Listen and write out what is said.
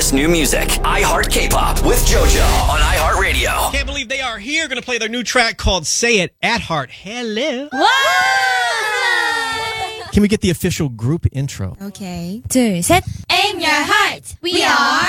best new music. iHeart K-Pop with JoJo on iHeartRadio. Can't believe they are here. Going to play their new track called Say It at Heart. Hello. 와! Can we get the official group intro? Okay. 둘, 셋. Aim your heart. We are